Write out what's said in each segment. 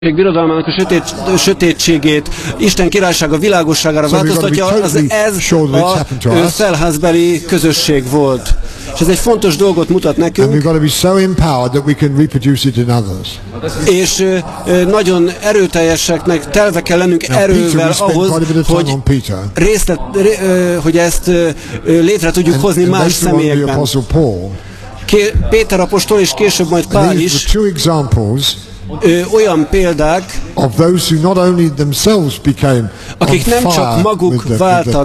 birodalmának a sötétségét, Isten királysága világosságára változtatja, ez a szelházbeli közösség volt. És ez egy fontos dolgot mutat nekünk. És nagyon erőteljeseknek, telve kell lennünk erővel ahhoz, hogy ezt létre tudjuk hozni más személyekben. Péter apostol és később majd Pál is olyan példák, akik nem csak maguk váltak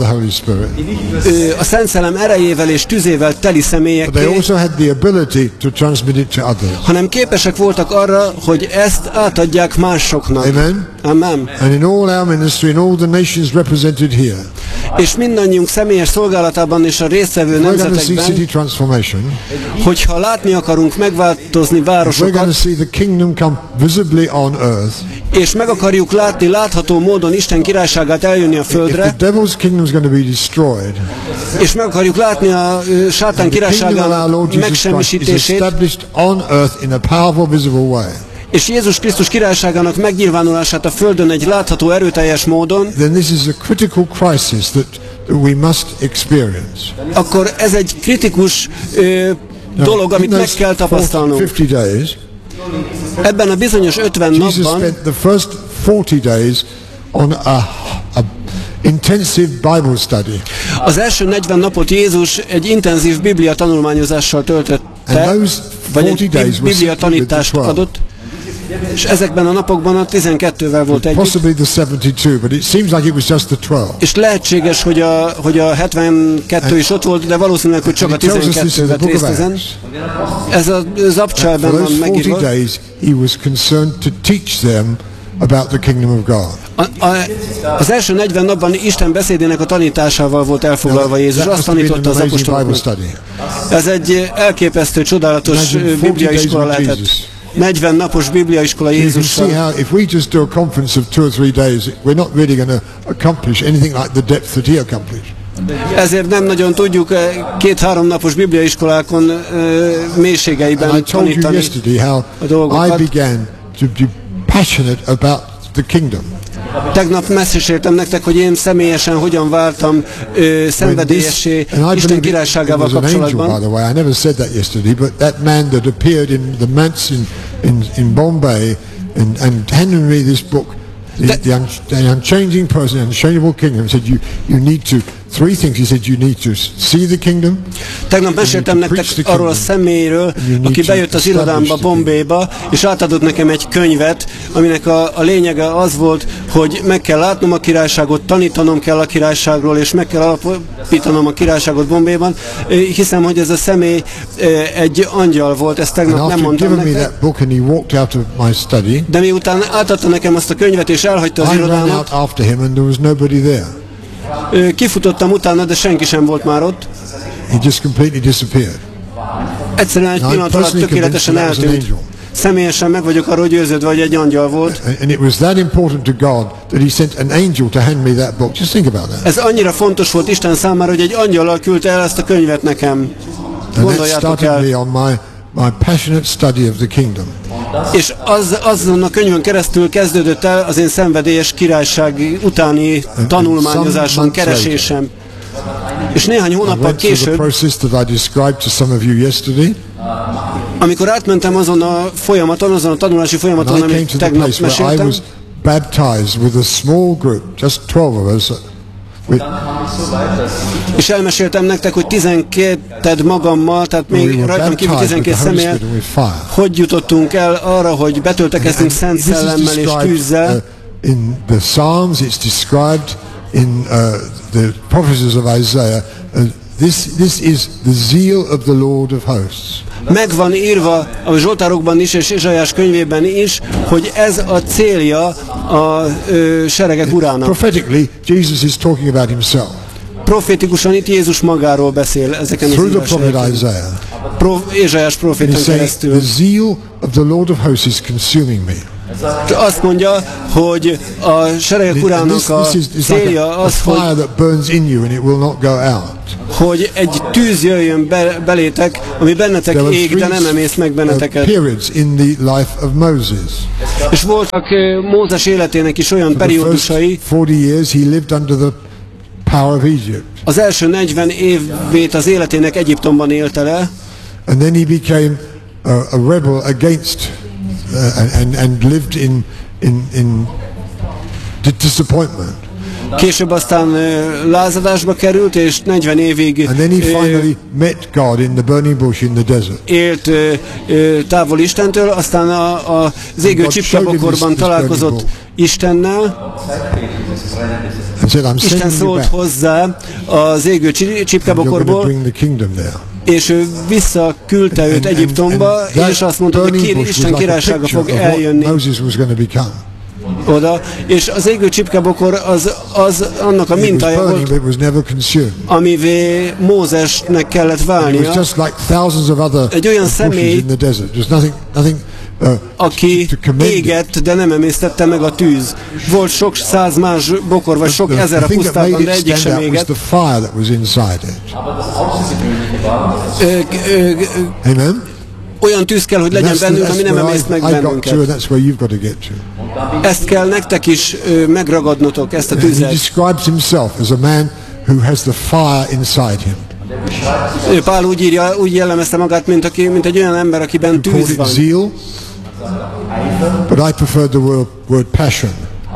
a Szent Szellem erejével és tüzével teli személyekké, hanem képesek voltak arra, hogy ezt átadják másoknak. Amen. Amen. And in all our ministry, in all the nations represented here, és mindannyiunk személyes szolgálatában és a résztvevő nemzetekben, hogyha látni akarunk megváltozni városokat, és meg akarjuk látni látható módon Isten királyságát eljönni a földre, és meg akarjuk látni a sátán királyságának megsemmisítését, és Jézus Krisztus királyságának megnyilvánulását a földön egy látható, erőteljes módon, akkor ez egy kritikus dolog, amit meg kell tapasztalnunk. Ebben a bizonyos 50 napban intensive Bible study. Az első 40 napot Jézus egy intenzív Biblia tanulmányozással töltötte, vagy egy Biblia tanítást adott, és ezekben a napokban a 12-vel volt együtt. Possibly the 72, but it seems like it was just the 12. És lehetséges, hogy a 72 is ott volt, de valószínűleg, hogy csak a 12 vett részt ezen. Ez az Abcsában van megírva. For those 40 days he was concerned to teach them about the kingdom of God. Az első 40 napban Isten beszédének a tanításával volt elfoglalva Jézus. Azt tanította az apostoloknak. Ez egy elképesztő, csodálatos bibliaiskola lehetett. 40 napos bibliaiskola Jézussal. If we just do a conference of 2 or 3 days, we're not really going to accomplish anything like the depth that he accomplished. Ezért nem nagyon tudjuk 2-3 napos bibliaiskolákon mélységeiben tanítani a dolgokat. I began to be passionate about the kingdom. Tegnap meséltem nektek, hogy én személyesen hogyan váltam szenvedélyessé Isten királyságával kapcsolatban. By the way, I never said that yesterday, but that man that appeared in the manse in Bombay and handed me this book, the unchanging person, the unchangeable kingdom, said you need to. 3 things he said: you need to see the kingdom. Tegnap meséltem nektek arról a személyről, aki bejött az irodámba Bombayba, és átadott nekem egy könyvet, aminek a lényege az volt, hogy meg kell látnom a királyságot, tanítanom kell a királyságról, és meg kell alapítanom a királyságot Bombayban. Hiszem, hogy ez a személy egy angyal volt, ezt tegnap nem mondtam nektek. De miután átadta nekem azt a könyvet, és elhagyta az irodámat, kifutottam utána, de senki sem volt már ott. He just completely disappeared. Egyszerűen egy pillanat alatt tökéletesen eltűnt. Személyesen meg vagyok arról győződve, hogy egy angyal volt. And it was that important to God that he sent an angel to hand me that book. Just think about that. Ez annyira fontos volt Isten számára, hogy egy angyallal küldte el ezt a könyvet nekem. Gondoljátok el. My passionate study of the kingdom. És azon a könyvön keresztül kezdődött el az én szenvedélyes királyság utáni tanulmányozásom, keresésem. És néhány hónappal később, amikor átmentem azon a folyamaton, azon a tanulási folyamaton, amit tegnap meséltem, és elmeséltem nektek, hogy 12 magammal, tehát még rajtam kívül 12 személyel, hogy jutottunk el arra, hogy betöltekeztünk Szent Szellemmel és tűzzel. In the Psalms it's described in the prophecies of Isaiah. This is the zeal of the Lord of hosts. Megvan írva a Zsoltárokban is és Ézsaiás könyvében is, hogy ez a célja a seregek urának. Prophetically, Jesus is talking about himself. Profétikusan itt Jézus magáról beszél ezeken az írásokban. Ézsaiás profétán keresztül. The zeal of the Lord of hosts is consuming me. Azt mondja, hogy a seregek urának a célja az, hogy egy tűz jöjjön belétek, ami bennetek ég, de nem emész meg benneteket. És voltak Mózes életének is olyan periódusai, az első 40 évét az életének Egyiptomban élte le, and then he became a rebel against and lived in disappointment. Később aztán lázadásba került, és 40 évig and then he finally met God in the burning bush in the desert. Élt távol Istentől, aztán az égő csipkebokorban találkozott Istennel. Isten szólt hozzá az égő csipkebokorból, és ő visszaküldte őt Egyiptomba, és azt mondta, hogy Isten királysága fog eljönni oda, és az égő csipkebokor az annak a mintája volt, amivé Mózesnek kellett válnia. Egy olyan személy, aki égett, de nem emésztette meg a tűz. Volt sok száz más bokor, vagy sok ezer a pusztában, de egyik sem égett. Amen. Olyan tűz kell, hogy legyen bennünk, ami nem emészt meg bennünket. Ezt kell nektek is megragadnotok, ezt a tüzet. Pál úgy jellemezte magát, mint egy olyan ember, akiben tűz van. But I prefer the word passion.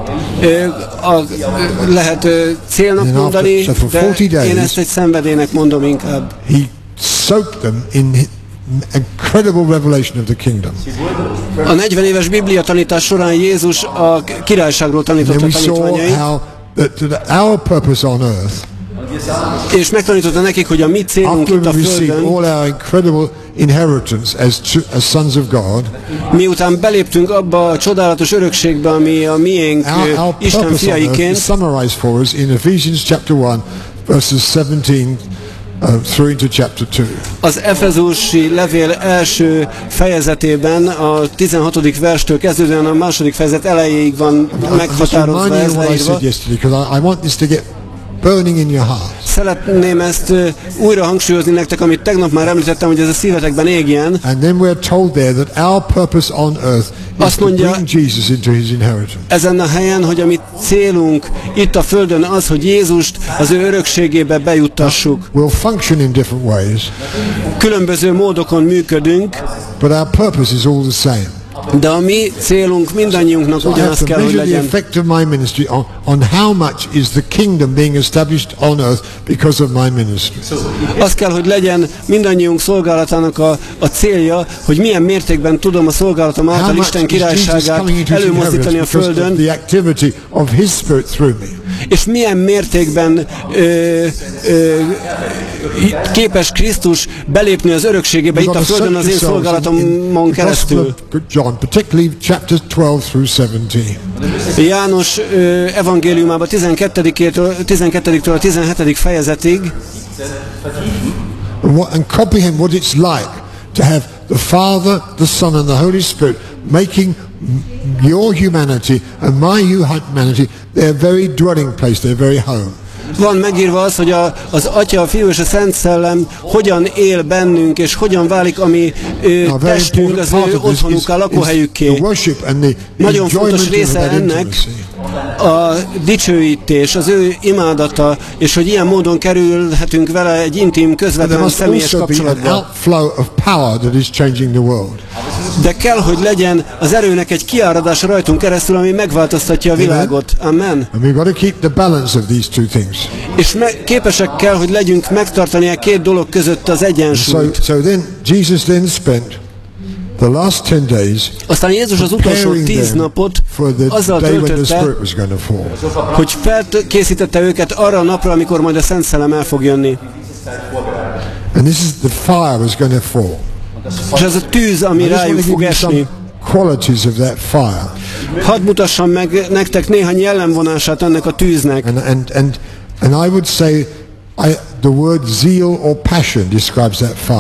Lehet célnak mondani, de én ezt egy szenvedélynek mondom inkább. He soaked them in incredible revelation of the kingdom. A 40 éves Biblia tanítás során Jézus a királyságról tanította a tanítványait. Our purpose on earth, és megtanította nekik, hogy a mi célunk itt a Földön, miután beléptünk abba a csodálatos örökségbe, ami a miénk Isten fiaiként, az Efezusi levél első fejezetében a 16. verstől kezdődően a második fejezet elejéig van meghatározva, ez leírva. Szeretném ezt újra hangsúlyozni nektek, amit tegnap már említettem, hogy ez a szívetekben égjen. Azt mondja ezen a helyen, hogy a mi célunk itt a Földön az, hogy Jézust az ő örökségébe bejuttassuk. Különböző módokon működünk, de a mi célunk mindannyiunknak ugyanaz kell, hogy legyen. Az kell, hogy legyen mindannyiunk szolgálatának a célja, hogy milyen mértékben tudom a szolgálatom által Isten királyságát előmozdítani a Földön, és milyen mértékben képes Krisztus belépni az örökségébe itt a Földön az én szolgálatomon keresztül. Particularly chapters 12 through 17. János evangéliumában 12-től a 17. fejezetig. And comprehend what it's like to have the Father, the Son and the Holy Spirit making your humanity and my humanity their very dwelling place, their very home. Van megírva az, hogy az Atya, a Fiú és a Szent Szellem hogyan él bennünk, és hogyan válik a mi testünk az ő otthonukká, lakóhelyükké. Nagyon fontos része ennek a dicsőítés, az ő imádata, és hogy ilyen módon kerülhetünk vele egy intim, közvetlen, személyes kapcsolatba. De kell, hogy legyen az erőnek egy kiáradás rajtunk keresztül, ami megváltoztatja a világot. Amen. És képesek kell, hogy legyünk megtartani a két dolog között az egyensúlyt. So then Jesus spent the last 10 days, aztán Jézus az utolsó 10 napot azzal töltötte, hogy felkészítette őket arra a napra, amikor majd a Szent Szellem el fog jönni. And this is the fire was going to fall. És ez a tűz, ami rájuk fog esni. Qualities of that fire. Hadd mutassam meg nektek néhány jellemvonását ennek a tűznek. And I would say the word zeal or passion describes that fire.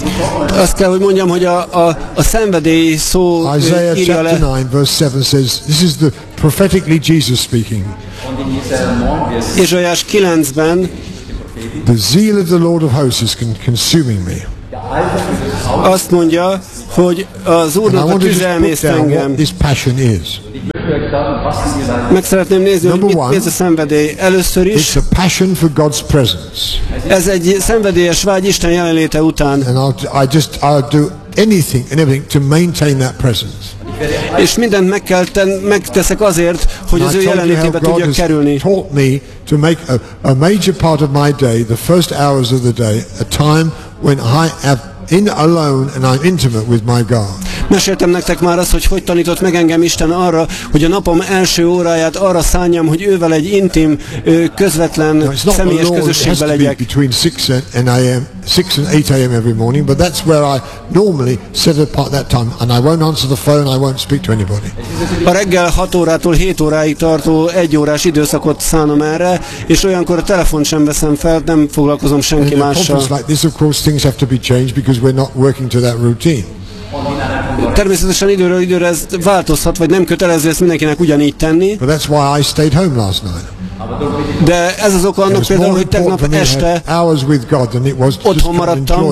Azt kell, hogy mondjam, hogy a szenvedély szó Isaiah írja chapter le. 9 verse 7 says, this is the prophetically Jesus speaking. Ézsaiás 9-ben The zeal of the Lord of hosts is consuming me. azt mondja, hogy az And I Úrnak a want to just tüze put emészt down engem. what this passion is. Meg szeretném nézni, hogy Number one, mi ez a szenvedély. Először It's is, a passion for God's presence. ez egy szenvedélyes vágy Isten jelenléte után. And I'll do anything and everything to maintain that presence. És mindent megteszek azért, hogy az ő I told you how jelenlétébe God tudjak has kerülni. taught me to make a major part of my day, the first hours of the day, a time when I have alone and I'm intimate with my God. Meséltem nektek már azt, hogy tanított meg engem Isten arra, hogy a napom első óráját arra szánjam, hogy ővel egy intim, közvetlen, személyes közösségbe legyek. Between 6 and 8 a.m. every morning, but that's where I normally set apart that time, and I won't answer the phone, I won't speak to anybody. A reggel 6 órától 7 óráig tartó 1 órás időszakot szánom erre, és olyankor a telefont sem veszem fel, nem foglalkozom senki mással. Like this, of course, things have to be changed because we're not working to that routine. Természetesen időről időre ez változhat, vagy nem kötelező ezt mindenkinek ugyanígy tenni. But that's why I stayed home last night. De ez az oka annak például, hogy tegnap este otthon maradtam,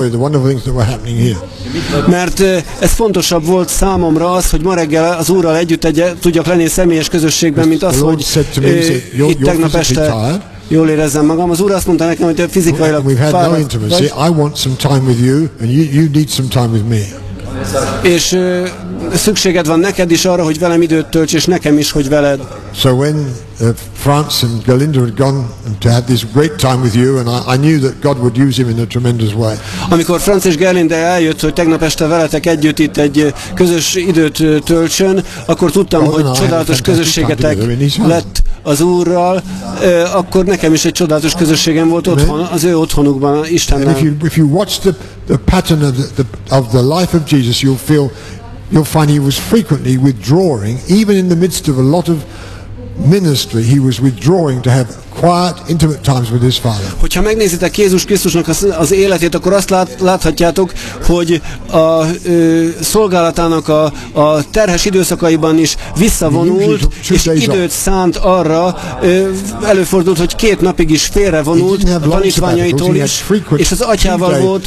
mert ez fontosabb volt számomra az, hogy ma reggel az Úrral együtt tudjak lenni személyes közösségben, mint az, hogy itt tegnap este jól érezzem magam. Az Úr azt mondta nekem, hogy fizikailag fáradt vagy. I want some time with you, and you need some time with me. És szükséged van neked is arra, hogy velem időt tölts, és nekem is, hogy veled. So when France and Galinda had gone to have this great time with you, and I knew that God would use him in a tremendous way. Amikor Franz és Gerlinde eljött, hogy tegnap este veletek együtt itt egy közös időt töltsön, akkor tudtam, hogy csodálatos közösségetek lett az Úrral, akkor nekem is egy csodálatos közösségem volt otthon, az ő otthonukban, Istennel. If you watch the pattern of the life of Jesus, you'll find he was frequently withdrawing, even in the midst of a lot of ministry, he was withdrawing to have quiet, intimate times with his Father. Hogyha megnézitek Jézus Krisztusnak az életét, akkor azt láthatjátok, hogy a szolgálatának a terhes időszakaiban is visszavonult, és időt szánt arra, előfordult, hogy 2 napig is félrevonult a tanítványaitól is, és az atyával volt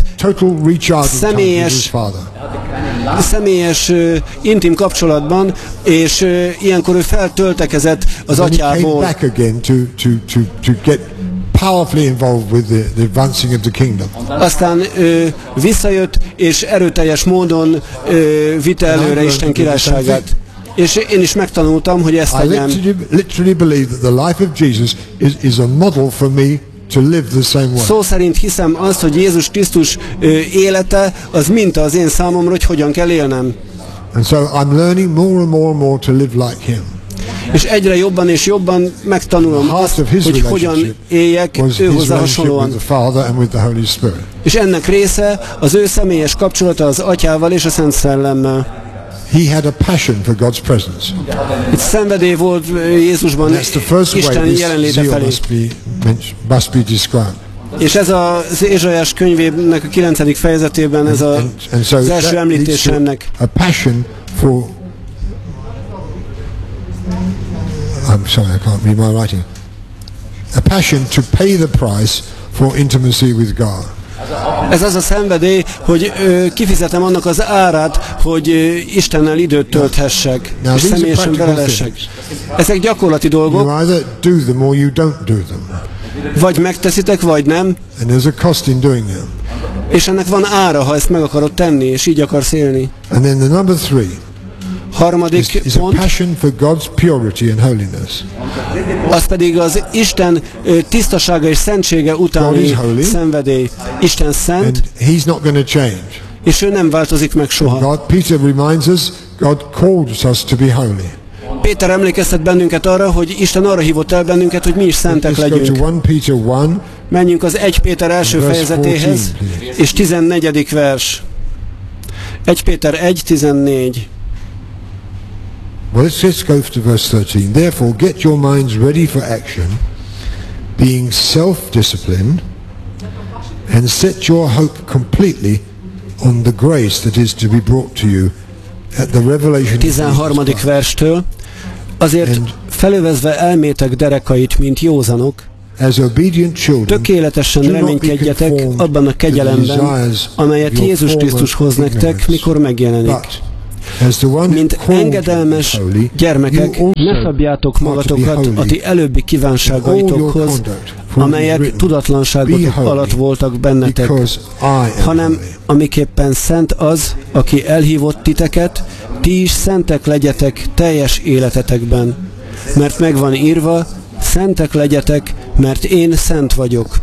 személyes intim kapcsolatban, és ilyenkor ő feltöltekezett az atyából. To get powerfully involved with the advancing of the kingdom. Aztán visszajött, és erőteljes módon vitte előre Isten királyságát. És én is megtanultam, hogy ezt tegyem. I literally believe that the life of Jesus is a model for me to live the same way. Szó szerint hiszem azt, hogy Jézus Krisztus élete az minta az én számomra, hogy hogyan kell élnem. And so I'm learning more and more to live like him. És egyre jobban és jobban megtanulom azt, hogy hogyan éljek őhozzá hasonlóan. És ennek része az ő személyes kapcsolata az Atyával és a Szent Szellemmel. He had a passion for God's presence. Itt szenvedély volt Jézusban Isten jelenléte felé. Must be described. És ez az Ézsaiás könyvének a 9. fejezetében ez az első említés ennek. A passion for I'm sorry, I can't read my writing. A passion to pay the price for intimacy with God. Ez az a szenvedély, hogy kifizetem annak az árát, hogy Istennel időt tölthessek, és személyesen belelessek. Ezek gyakorlati dolgok. You either do them or you don't do them. Vagy megteszitek, vagy nem. And there's a cost in doing them. És ennek van ára, ha ezt meg akarod tenni, és így akarsz élni. And then the number 3. Harmadik pont, a passion for God's purity and holiness. Az pedig az Isten tisztasága és szentsége utáni szenvedély. Isten szent, and he's not going to change. És ő nem változik meg soha. Peter reminds us, God calls us to be holy. Péter emlékeztet bennünket arra, hogy Isten arra hívott el bennünket, hogy mi is szentek legyünk. Menjünk az 1 Péter első fejezetéhez, és 14. vers. 1 Péter 1:14. Well, let's go to verse 13. Therefore, get your minds ready for action, being self-disciplined, and set your hope completely on the grace that is to be brought to you at the revelation. 13. verstől. Azért felövezve elmétek derekait, mint józanok, tökéletesen reménykedjetek abban a kegyelemben, amelyet Jézus Krisztus hoz nektek, mikor megjelenik. Mint engedelmes gyermekek, ne szabjátok magatokat a ti előbbi kívánságaitokhoz, amelyek tudatlanságotok alatt voltak bennetek, hanem amiképpen szent az, aki elhívott titeket, ti is szentek legyetek teljes életetekben. Mert megvan írva, szentek legyetek, mert én szent vagyok.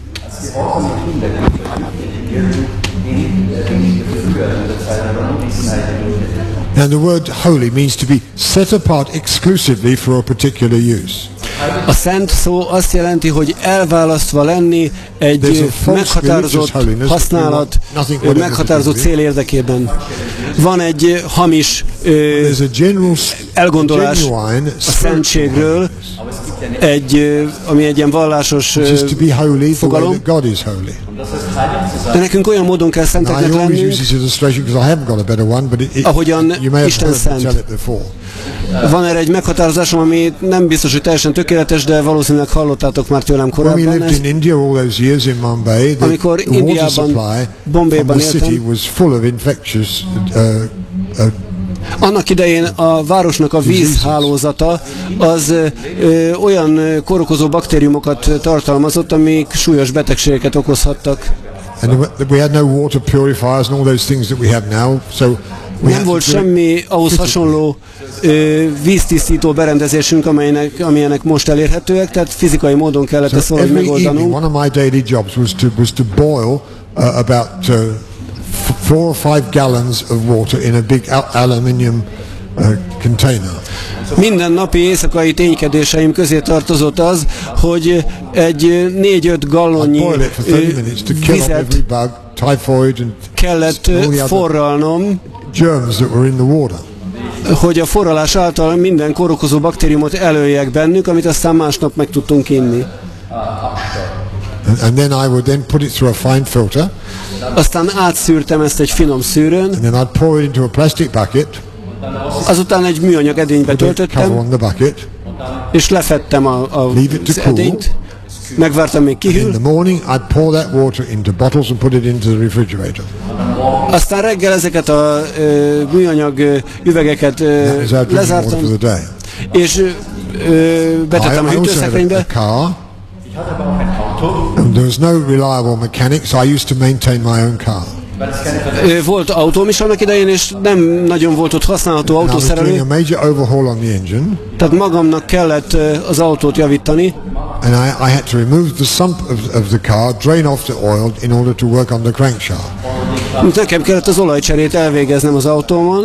And the word holy means to be set apart exclusively for a particular use. A szent szó azt jelenti, hogy elválasztva lenni egy meghatározott használat, meghatározott cél érdekében. Van egy hamis elgondolás a szentségről, ami egy ilyen vallásos fogalom. De nekünk olyan módon kell szenteknek lennünk, ahogyan Isten szent. Van erre egy meghatározásom, ami nem biztos, hogy teljesen tökéletes, de valószínűleg hallottátok már tőlem korábban. Amikor Indiában, Bombayban éltem, annak idején a városnak a vízhálózata az olyan kórokozó baktériumokat tartalmazott, amik súlyos betegségeket okozhattak. Nem volt semmi ahhoz hasonló víztisztító berendezésünk, amilyenek most elérhetőek, tehát fizikai módon kellett ezt valahogy megoldanunk. One of my daily jobs was to boil about 4 or 5 gallons of water in a big aluminium container. Minden napi éjszakai ténykedéseim közé tartozott az, hogy egy 4-5 gallonnyi vizet kellett forralnom, hogy a forralás által minden kórokozó baktériumot előjek bennük, amit aztán másnap meg tudtunk inni. And then I would then put it through a fine filter. Aztán átszűrtem ezt egy finom szűrőn. And then I'd pour it into a plastic bucket. Azután egy műanyag edénybe töltöttem, és lefettem az edényt. Megvártam, még kihűl. In the morning I'd pour that water into bottles and put it into the refrigerator. Aztán reggel ezeket a műanyag üvegeket lezártam, és betettem a hűtőszekrénybe. There was no reliable mechanic, so I used to maintain my own car. Volt autóm is annak idején, és nem nagyon volt ott használható autószerelő. Tehát magamnak kellett az autót javítani. And I had to remove the sump of the car, drain off the oil in order to work on the crankshaft. Nekem kellett az olajcserét elvégeznem az autómon.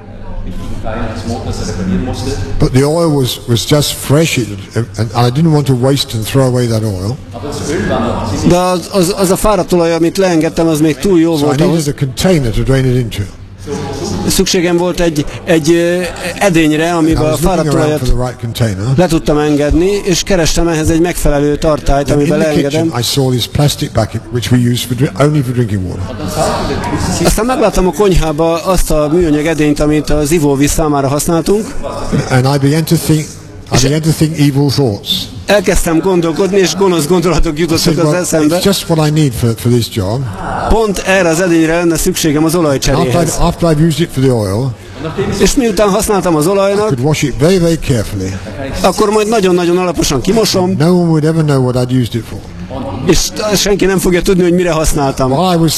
But the oil was just fresh, and I didn't want to waste and throw away that oil. De az a fáradt olaj, amit leengedtem, az még túl jó volt. So I needed a container to drain it into. Szükségem volt egy edényre, amiben a fáradt olajat le tudtam engedni, és kerestem ehhez egy megfelelő tartályt, amiben leengedem. Aztán megláttam a konyhába azt a műanyag edényt, amit az ivóvíz számára használtunk. Elkezdtem gondolkodni, és gonosz gondolatok jutottak az eszembe. Pont erre az edényre lenne szükségem az olajcseréhez. És miután használtam az olajnak, akkor majd nagyon-nagyon alaposan kimosom, és senki nem fogja tudni, hogy mire használtam.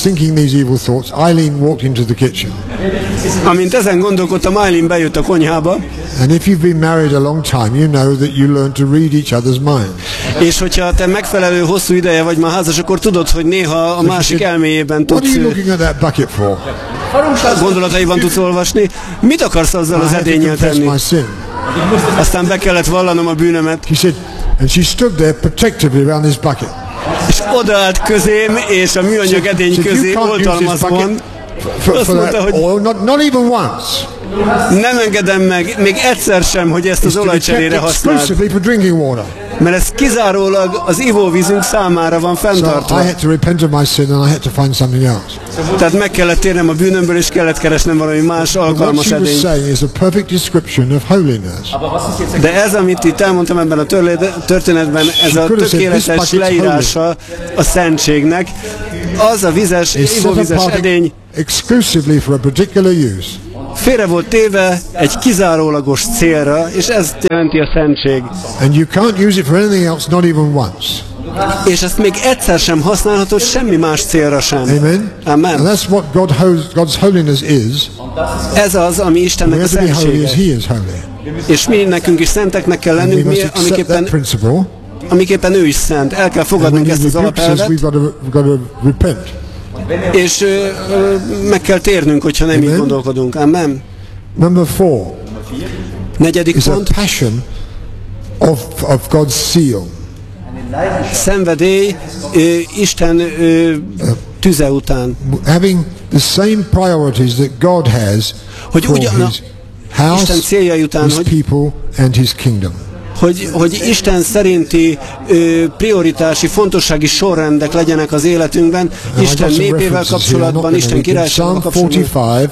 Amint ezen gondolkodtam, Eileen bejött a konyhába. And if you've been married a long time, you know that you learn to read each other's mind. És hogyha te megfelelő hosszú ideje vagy már házas, akkor tudod, hogy néha a másik elméjében tudsz. Gondolataiban tudsz olvasni. Mit akarsz azzal az edénnyel tenni? Aztán be kellett vallanom a bűnömet. And she stood there protectively around this bucket. És odaállt közém és a műanyag edény közé oltalmazvon. Azt mondta, hogy not even once. Nem engedem meg, még egyszer sem, hogy ezt az olajcserére használd. Mert ez kizárólag az ivóvízünk számára van fenntartva. So I had to repent of my sin and I had to find something else. Tehát meg kellett térnem a bűnömből, és kellett keresnem valami más alkalmas edényt. What she was saying is a perfect description of holiness. De ez, amit itt elmondtam ebben a történetben, ez a tökéletes leírása a szentségnek. Az a vizes, ivóvizes edény exclusively for a particular use. Félre volt téve egy kizárólagos célra, és ez jelenti a szentség. And you can't use it for anything else, not even once. És ezt még egyszer sem használhatod semmi más célra sem. Amen. Amen. And that's what God's holiness is. Ez az, ami Istennek a szentsége. És mi nekünk is szenteknek kell lennünk, amiképpen ő is szent. El kell fogadnunk ezt az alapelvet. És meg kell térnünk, hogyha nem így gondolkodunk. Amen. Number 4. Negyedik pont. A passion of God's seal. Szenvedély Isten tüze után. Having the same priorities that God has hogy for his house, Isten céljai után, his people and his kingdom. Hogy Isten szerinti prioritási, fontossági sorrendek legyenek az életünkben, Isten népével kapcsolatban, Isten királysággal kapcsolatban.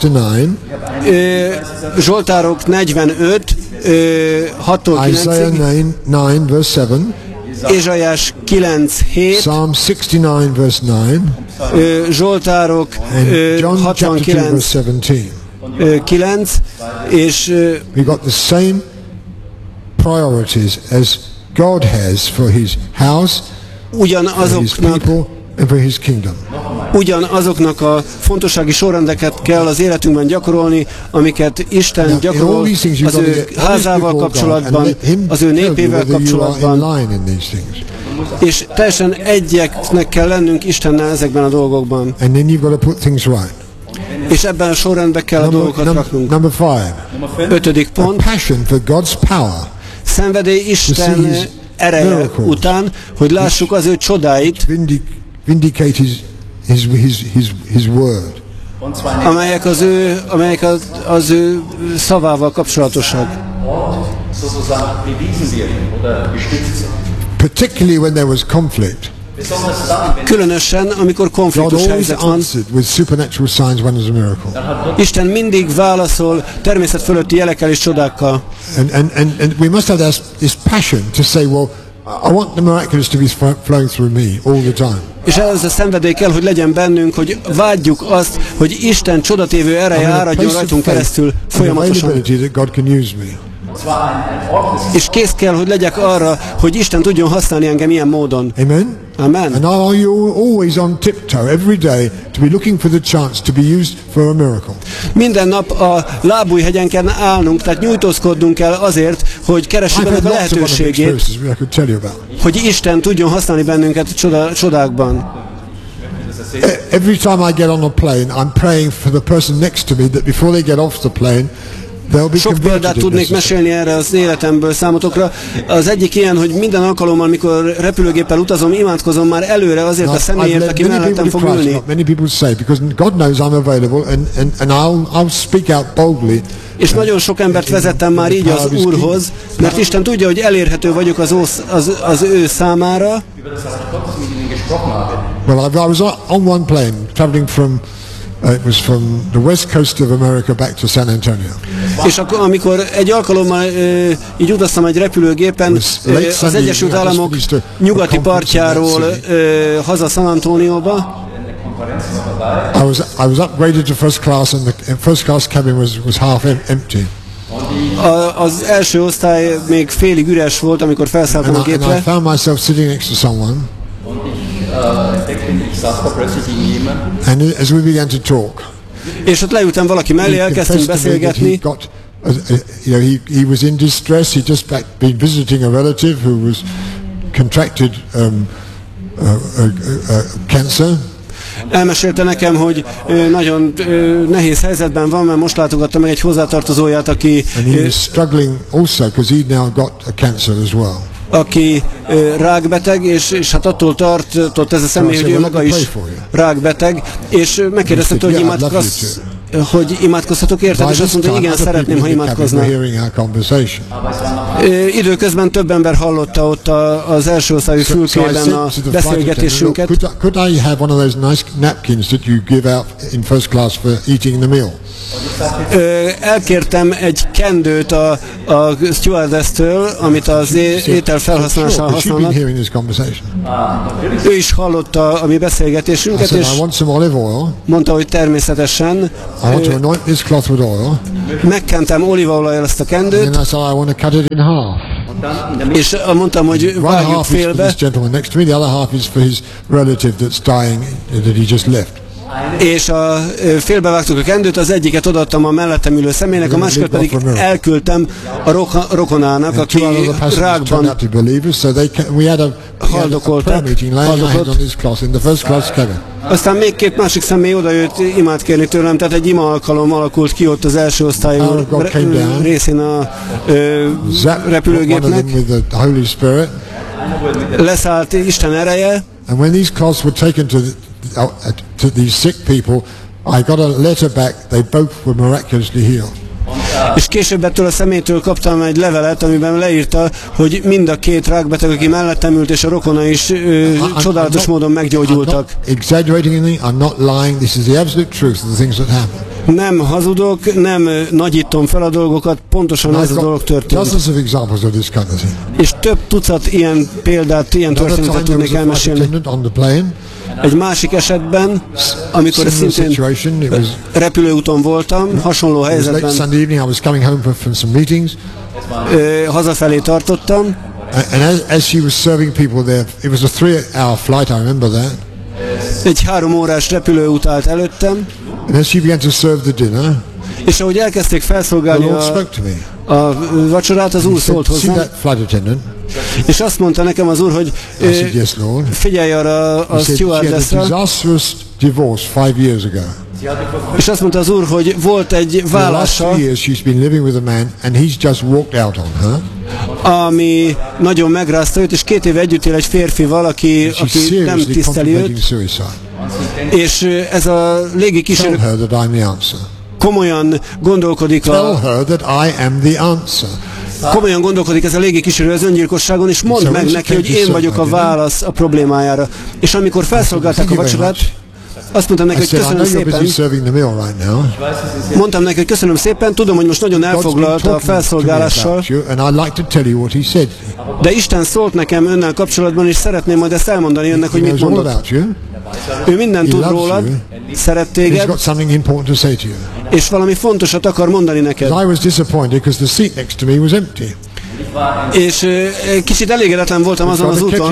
45, 6-9. Zsoltárok 45, 6-tól 9-ig. Ézsaiás 9:7. Psalm 69 verse 9. Zsoltárok 69 9, és we got the same priorities as God has for his house, for his people and for his kingdom. Ugyanazoknak a fontossági sorrendeket kell az életünkben gyakorolni, amiket Isten gyakorol az ő házával kapcsolatban, az ő népével kapcsolatban. És teljesen egyeknek kell lennünk Istennel ezekben a dolgokban. And then you've got to put things right. És ebben a sorrendben kell a dolgokat raknunk. Number 5. 5. pont. A passion for God's power. Szenvedély Isten ereje után, hogy lássuk az ő csodáit, vindicate his word. Amelyek az ő szavával kapcsolatosak. Particularly when there was conflict. Különösen, amikor konfliktus helyzet van, Isten mindig válaszol természet fölötti jelekkel és csodákkal. And we must have this passion to say, well, I want the miraculous to be flowing through me all the time. És ez a szenvedély kell, hogy legyen bennünk, hogy vágyjuk azt, hogy Isten csodatévő ereje áradjon rajtunk keresztül folyamatosan. És kész kell, hogy legyek arra, hogy Isten tudjon használni engem ilyen módon. Amen. Amen. And are you always on tiptoe every day to be looking for the chance to be used for a miracle? Minden nap a lábújhegyen kell állnunk, tehát nyújtózkodnunk kell azért, hogy keressük ennek a lehetőségét, hogy Isten tudjon használni bennünket csodákban. Every time I get on a plane, I'm praying for the person next to me that before they get off the plane, sok példát tudnék mesélni erre az életemből számotokra. Az egyik ilyen, hogy minden alkalommal, amikor repülőgéppel utazom, imádkozom már előre azért a személyért, aki mellettem fog ülni. És nagyon sok embert vezettem már így az Úrhoz, mert Isten tudja, hogy elérhető vagyok az ő számára. Well, I was on one plane traveling from it was from the west coast of America back to San Antonio. És amikor egy alkalommal így utaztam egy repülőgépen az Egyesült Államok nyugati partjáról haza San Antonióba. I was upgraded to first class and the first class cabin was half empty. Az első osztály még félig üres volt, amikor felszálltam a gépre. And I found myself sitting next to someone. And as we began to talk, és ott leültem valaki mellé, elkezdtünk beszélgetni. He was in distress. He just been visiting a relative who was contracted cancer. Elmesélte nekem, hogy nagyon nehéz helyzetben van, mert most látogatta meg egy hozzátartozóját, aki and he was struggling also because he now got a cancer as well. Aki rákbeteg, és hát attól tartott ez a személy, hogy ő maga is rákbeteg, és megkérdezte, hogy hogy imádkozhatok érted, és azt mondta, hogy igen, szeretném, ha imádkoznál. Időközben több ember hallotta ott az első osztályú fülkében a beszélgetésünket. Could I have one of those nice napkins that you give out in first class for eating the meal? Elkértem egy kendőt a stewardess-től, amit az étel felhasználására használnak. Ő is hallotta a mi beszélgetésünket, és mondta, hogy természetesen megkentem olívaolajjal ezt a kendőt, és mondtam, hogy vágjuk félbe, és félbevágtuk a kendőt, az egyiket odaadtam a mellettem ülő személynek, a másikat pedig elküldtem a rokonának, aki rákban haldokolt. Aztán még két másik személy odajött imát kérni tőlem, tehát egy ima alkalom alakult ki ott az első osztályú részén a repülőgépnek. Leszállt Isten ereje. And when these cloths were taken to these sick people, I got a letter back. They both were miraculously healed. És később ettől a személytől kaptam egy levelet, amiben leírta, hogy mind a két rákbeteg, aki mellettem ült, és a rokona is csodálatos módon meggyógyultak. Nem hazudok, nem nagyítom fel a dolgokat, pontosan ez a dolog történt. És több tucat ilyen példát, ilyen történetet tudnék elmesélni. Egy másik esetben, amikor szintén repülőúton voltam, hasonló helyzetben hazafelé tartottam. And as she was serving people there, it was a 3-hour flight, I remember that. Egy 3 órás repülőút állt előttem. And as she began to serve the dinner, és ahogy elkezdték felszolgálni a vacsorát, az Úr szólt hozzám. És azt mondta nekem az Úr, hogy figyelj arra a stewardessre. És azt mondta az Úr, hogy volt egy vállása, ami nagyon megrázta őt, és 2 éve együtt él egy férfival, aki nem tiszteli őt. És ez a légikísérő komolyan gondolkodik komolyan gondolkodik ez a légikísérő az öngyilkosságon, és mondd meg neki, hogy én vagyok a válasz a problémájára. És amikor felszolgálták a vacsorát, azt mondtam neki, hogy köszönöm szépen. Mondtam neki, hogy köszönöm szépen, tudom, hogy most nagyon elfoglalt a felszolgálással, de Isten szólt nekem önnel kapcsolatban, és szeretném majd ezt elmondani önnek, hogy mit mondott. Ő mindent tud rólad, szeret téged, és valami fontosat akar mondani neked. És kicsit elégedetlen voltam azon az úton,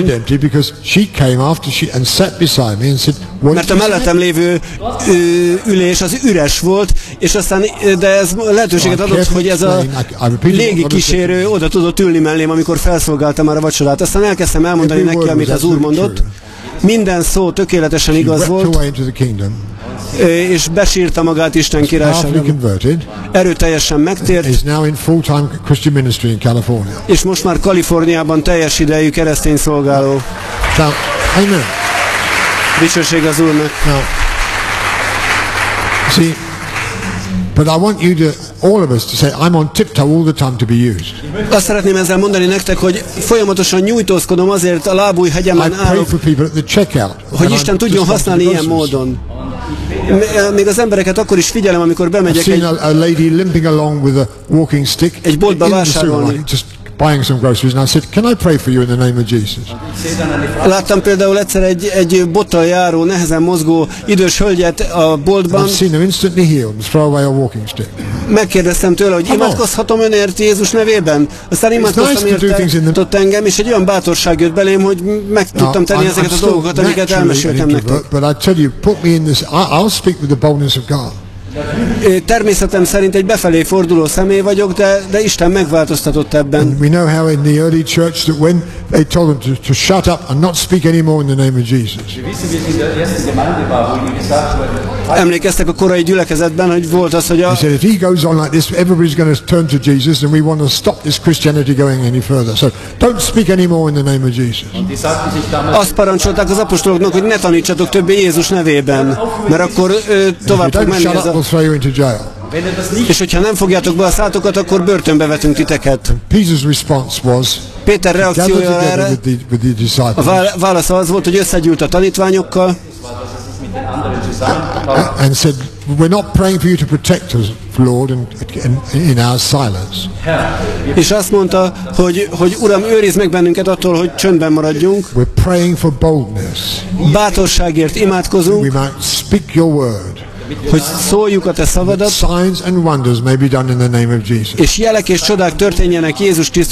mert a mellettem lévő ülés az üres volt, és aztán, de ez lehetőséget adott, hogy ez a légikísérő oda tudott ülni mellém, amikor felszolgáltam már a vacsorát. Aztán elkezdtem elmondani neki, amit az Úr mondott. Minden szó tökéletesen igaz volt, és besírta magát Isten királyságában. Erőteljesen megtért, és most már Kaliforniában teljes idejű keresztény szolgáló. Dicsőség az Úrnak. But I want you to, all of us, to say, I'm on tiptoe all the time to be used. Azt szeretném ezzel mondani nektek, hogy folyamatosan nyújtózkodom azért a lábúj hegyemen állok, hogy Isten tudjon használni ilyen módon. Még az embereket akkor is figyelem, amikor bemegyek egy boltba vásárolni. Buying some groceries, and I said, "Can I pray for you in the name of Jesus?" Láttam például egyszer egy bottal járó, nehezen mozgó idős hölgyet a boltban. I've seen him instantly healed and throw away a walking stick. Megkérdeztem tőle, hogy imádkozhatom önért Jézus nevében. Aztán imádkoztam érte engem, és egy olyan bátorság jött belém, hogy meg tudtam tenni ezeket a dolgokat, amiket elmeséltem nektek. But I tell you, put me in this. I'll speak with the boldness of God. Természetem szerint egy befelé forduló személy vagyok, de Isten megváltoztatott ebben. We know how in the early church that when they told them to shut up and not speak anymore in the name of Jesus. Emlékeztek a korai gyülekezetben, hogy volt az, hogy He said, if he goes on like this, everybody's going to turn to Jesus, and we want to stop this Christianity going any further. So don't speak anymore in the name of Jesus. Azt parancsolták az apostoloknak, hogy ne tanítsatok többé Jézus nevében, mert akkor tovább fog menni ez a throw you into jail. És hogyha nem fogjátok be a szátokat, akkor börtönbe vetünk titeket. Peter's response was, Péter reakciója erre, a válasz az volt, hogy összegyűlt a tanítványokkal, and said, we're not praying for you to protect us, Lord, in our silence. És azt mondta, hogy Uram, őrizd meg bennünket attól, hogy csöndben maradjunk. We're praying for boldness. Bátorságért imádkozunk, We might speak your word. hogy szóljuk a te szavadat, Signs and wonders may be done in the name of Jesus. és jelek és csodák történjenek Jézus Krisztus